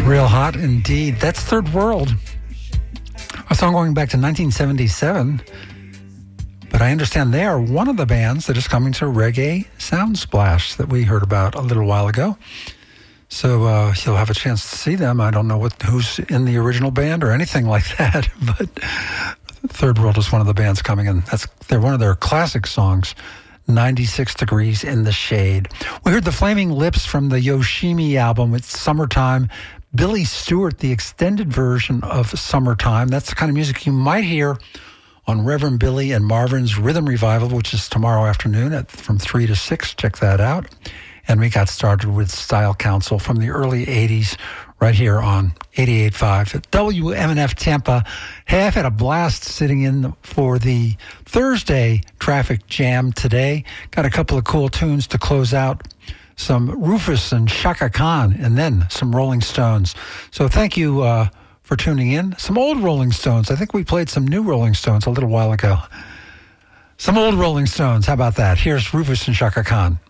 Real hot indeed. That's Third World. A song going back to 1977. But I understand they are one of the bands that is coming to Reggae Soundsplash that we heard about a little while ago. So you'll have a chance to see them. I don't know who's in the original band or anything like that, but Third World is one of the bands coming in. They're one of their classic songs, 96 Degrees in the Shade. We heard the Flaming Lips from the Yoshimi album. It's Summertime. Billy Stewart, the extended version of Summertime. That's the kind of music you might hear on Reverend Billy and Marvin's Rhythm Revival, which is tomorrow afternoon from 3 to 6. Check that out. And we got started with Style Council from the early 80s right here on 88.5 at WMNF Tampa. Hey, I've had a blast sitting in for the Thursday traffic jam today. Got a couple of cool tunes to close out. Some Rufus and Chaka Khan, and then some Rolling Stones. So thank you for tuning in. Some old Rolling Stones. I think we played some new Rolling Stones a little while ago. Some old Rolling Stones. How about that? Here's Rufus and Chaka Khan.